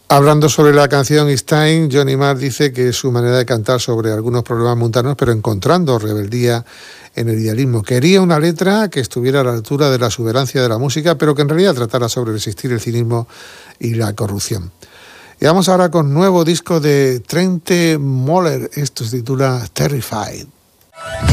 Hablando sobre la canción It's Time, Johnny Marr dice que es su manera de cantar sobre algunos problemas mundanos, pero encontrando rebeldía en el idealismo. Quería una letra que estuviera a la altura de la exuberancia de la música, pero que en realidad tratara sobre resistir el cinismo y la corrupción. Y vamos ahora con nuevo disco de Trente Moller. Esto se titula Terrified.